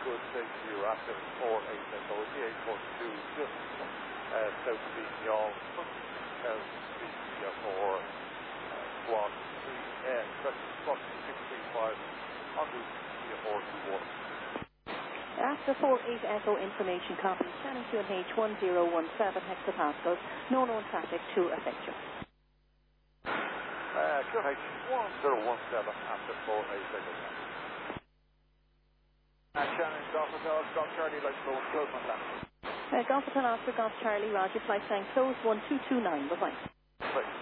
good safety, you're after 48 Echo, CA42, just south of the Yall, 2000 feet for squad 635 on route CA421. After 48 Echo information copy, scanning to an H1017 hectopascals, no known traffic to affect you. QH1017 after 48 Echo. Shannon, Golf Hotel, Golf Charlie, let's go, close on that. Golf Hotel Oscar, Golf Charlie, Roger, flight time close 1229, bye-bye. Bye.